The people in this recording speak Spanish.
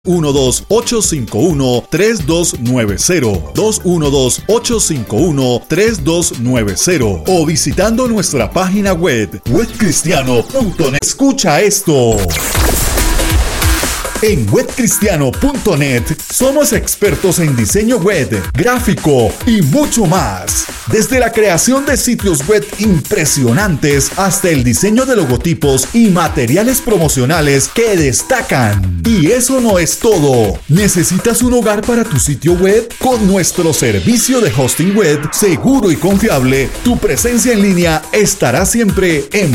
212-851-3290, 212-851-3290 o visitando nuestra página web webcristiano.net. Escucha esto. En webcristiano.net somos expertos en diseño web, gráfico y mucho más. Desde la creación de sitios web impresionantes hasta el diseño de logotipos y materiales promocionales que destacan. Y eso no es todo. ¿Necesitas un hogar para tu sitio web? Con nuestro servicio de hosting web seguro y confiable, tu presencia en línea estará siempre en